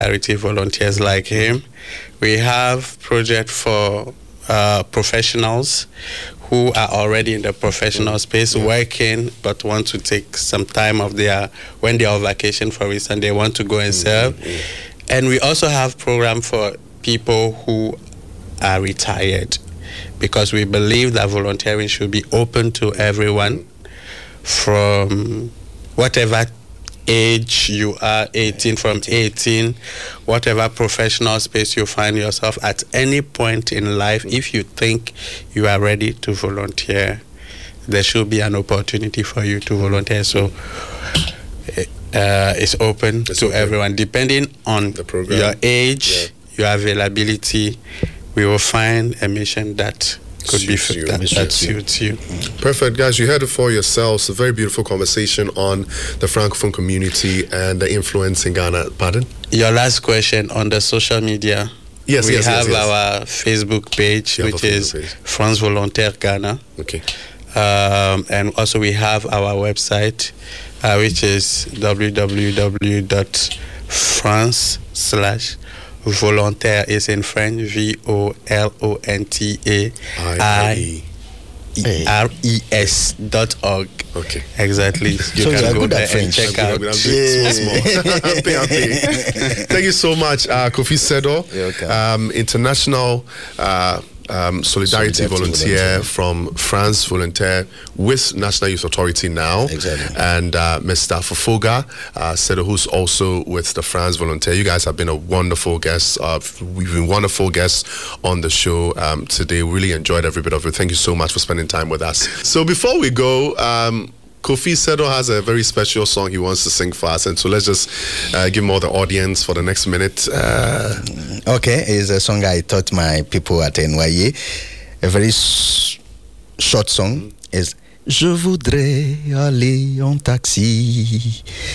charity volunteers like him. We have project for professionals who are already in the professional space working but want to take some time of when they are on vacation, for instance, they want to go and serve. And we also have program for people who are retired, because we believe that volunteering should be open to everyone from whatever age you are, 18, whatever professional space you find yourself at any point in life. If you think you are ready to volunteer, there should be an opportunity for you to volunteer. So it's open to everyone, depending on your age, your availability. We will find a mission that could be that suits you. Perfect, guys. You heard it for yourselves. A very beautiful conversation on the Francophone community and the influence in Ghana. Pardon? Your last question on the social media. Yes, we have our Facebook page, which is France Volontaire Ghana. Okay. And also we have our website, which is www.france/volontaire is in French, VOLONTAIRES.org. Okay. Exactly. You can go there and check out. Thank you so much, Kofi Sedo, international solidarity volunteer from France Volontaire with National Youth Authority now. Exactly. And Mr. Fofoga Sedo, who's also with the France Volontaire. You guys have been a wonderful guest. We've been wonderful guests on the show today. Really enjoyed every bit of it. Thank you so much for spending time with us. So before we go, Kofi Sedo has a very special song he wants to sing for us, and so let's just give him all the audience for the next minute. Okay, it's a song I taught my people at NYA. A very short song is Je voudrais aller en taxi.